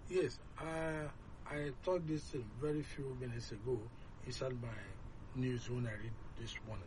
Yes, I thought this very few minutes ago inside my news when I read this morning.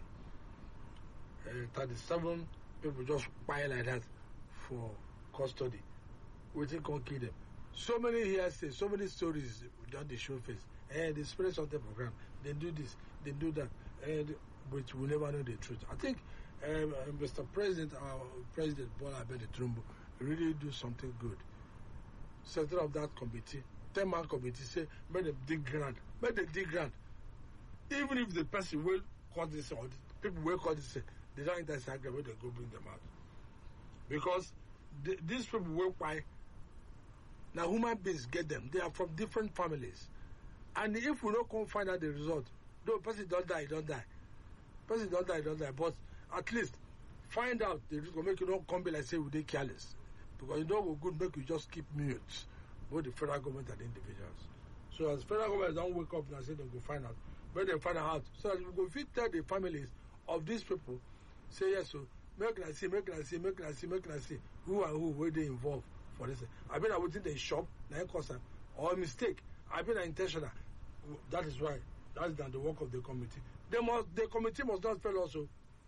37 people just buy like that for custody. We think can't kill them. So many hearsays, so many stories that they show face. The spirits of the program, they do this, they do that, but we never know the truth. I think Mr. President, our President Bola Ahmed Tinubu, really do something good. Setting up that committee, 10-man committee, say, make them dig ground. Make them dig ground. Even if the person will call this, or the people will call this, they don't enter Saga, where they go bring them out. Because these people will buy. Now, human beings get them. They are from different families. And if we don't come find out the result, no, person don't die, don't die. Person don't die, don't die. But at least find out the result, make you don't come be like say we dey careless. Because you know we good make you just keep mute, both the federal government and the individuals. So as federal government don't wake up and say they go find out, when they find out, so that we go fit tell the families of these people, say yes, so make us see who and who were they involved for this. I mean I would think they shop, or mistake. I mean intentional. That is why. That is the work of the committee. The committee must not fail also.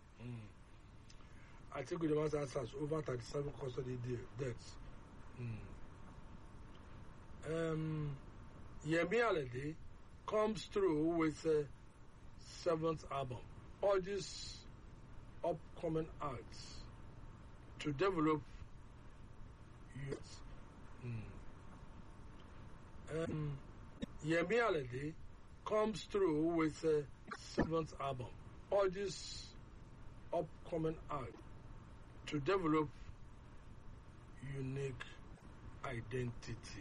I think we must answer over 37 custody deaths. Yemi Alade comes through with a 7th album. All these upcoming acts to develop youth. Yemi Alade comes through with a 7th album. All these upcoming acts to develop unique identity.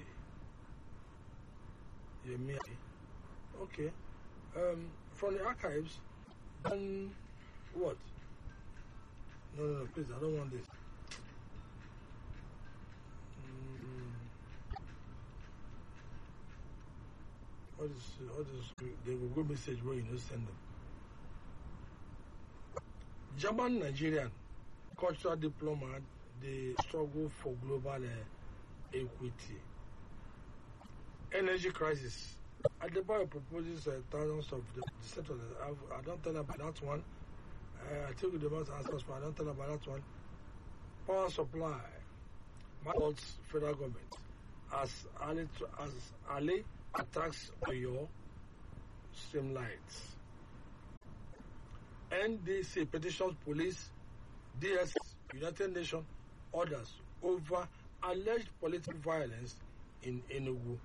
Yemi. Okay. From the archives, then what? No, please, I don't want this. What is the Google message where you know send them? German Nigerian cultural diplomat, the struggle for global equity. Energy crisis. Adebayo proposes thousands of the central. I don't tell about that one. I think the most answers, but I don't tell about that one. Power supply. Malt's federal government as Ali attacks Oyo streamlights. NDC petitions police, DS, United Nations, orders over alleged political violence in Enugu.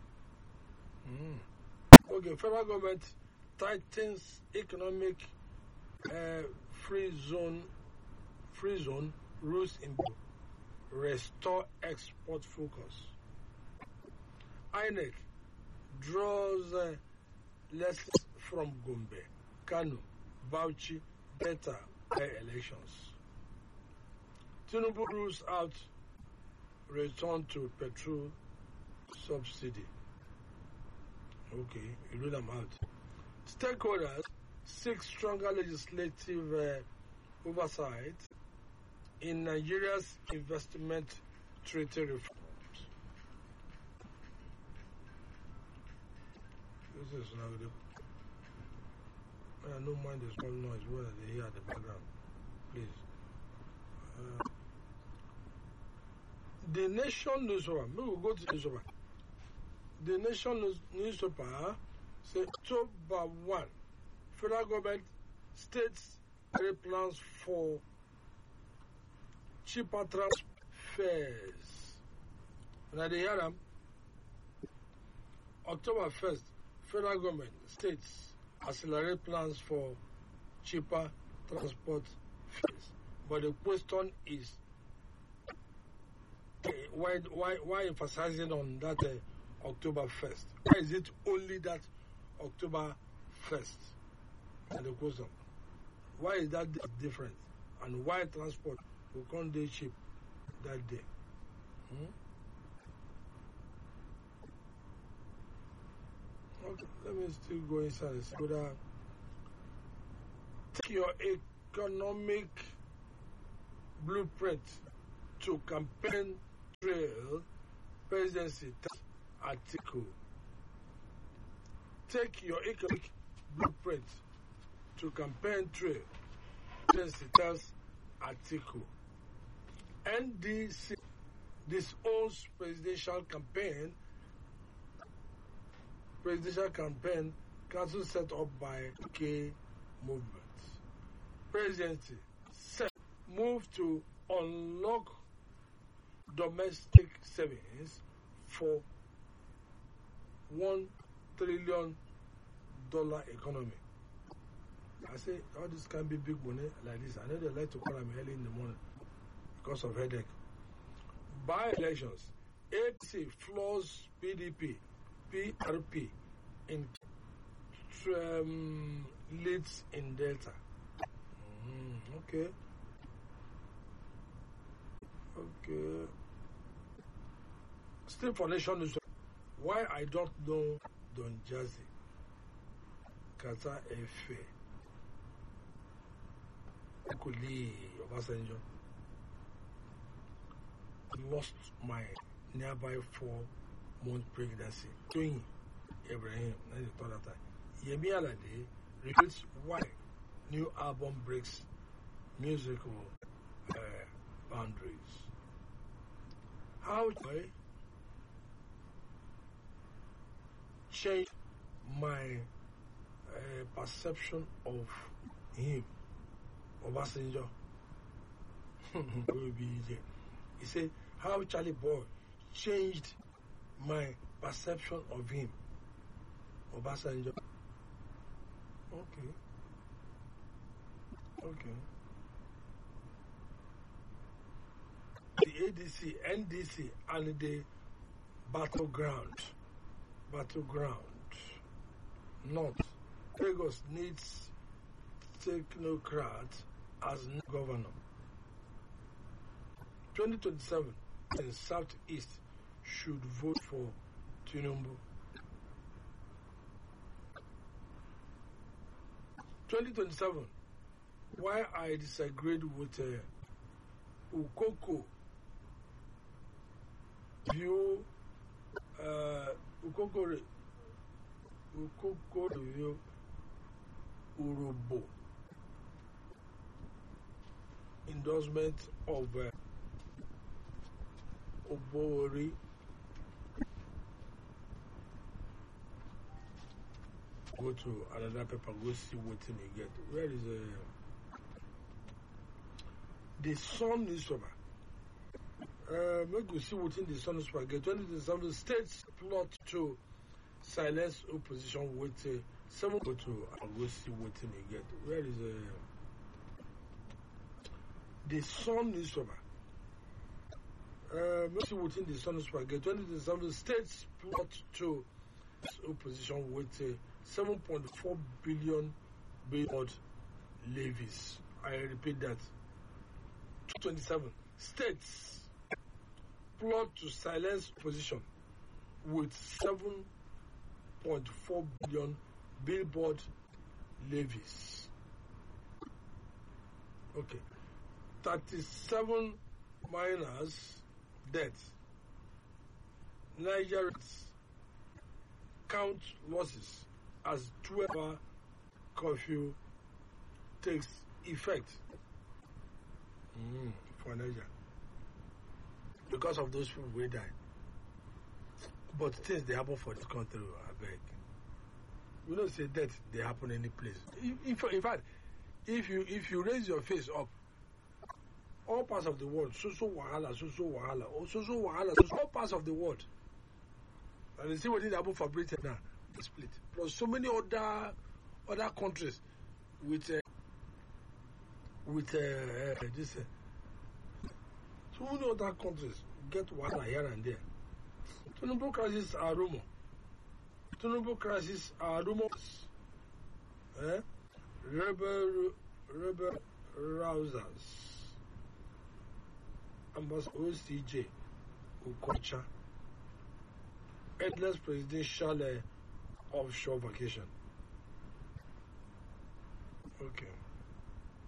Okay, federal government tightens economic free zone rules in restore export focus. INEC draws lessons from Gombe, Kano, Bauchi, Delta elections. Tinubu rules out return to petrol subsidy. Okay, you rule them out. Stakeholders seek stronger legislative oversight in Nigeria's investment treaty reforms. This is now the. I don't mind the small noise where they hear at the background. Please. The Nation newspaper. We will go to the newspaper. The Nation newspaper says October 1. Federal government states plans for cheaper transport fares. Now they hear them. October 1st, federal government states accelerate plans for cheaper transport fares. But the question is, why emphasizing on that October 1st? Why is it only that October 1st? And the question, why is that different? And why transport will come day cheap that day? Okay, let me still go inside and see whether take your economic blueprint to campaign trail presidency Atiku. Take your economic blueprint to campaign trail, tells Atiku. NDC disowns presidential campaign council set up by UK movement. Presidency set move to unlock domestic savings for $1 trillion economy. I say all this can be big money like this. I know they like to call them early in the morning because of headache. By elections, APC floors PDP, PRP in leads in Delta. Okay. Still for nation is why I don't know Don Jazzy. Kata Efe. Ekuli Obasanjo lost my nearby 4-month pregnancy. Doing Ibrahim, and the thought that Yemi Alade reveals why new album breaks musical boundaries. How do I change my perception of him, Obasanjo? He said, how Charlie Boy changed my perception of him, Obasanjo. Okay. The ADC, NDC, and the battleground. North. Lagos needs technocrats as governor. 2027 in Southeast should vote for Tinubu. 2027, why I disagreed with Ukoko view, Ukoko review Urobo endorsement of Obori. Go to another paper, go see what you get. Where is the Sun newspaper? Let's go see what in the Sun newspaper get. 2027 states plot to silence opposition with 7. Go to go see what you get. Where is the Sun newspaper? Let's see what in the Sun newspaper get. 2027 states plot to opposition with 7.4 billion billboard levies. I repeat that. 27 states plot to silence opposition with 7.4 billion billboard levies. Okay. 37 miners dead. Nigerians count losses as 12-hour curfew takes effect for Nigeria because of those people who died. But things they happen for this country, I beg. We don't say that they happen any place. In fact, if you raise your face up, all parts of the world, wahala, all parts of the world. And you see what did happen for Britain now, the split. Plus so many other countries with this. So many other countries get wahala here and there. Tinubu crisis are rumors. Rebel rousers. Ambassador OCJ Okocha. Endless presidential offshore vacation. Okay.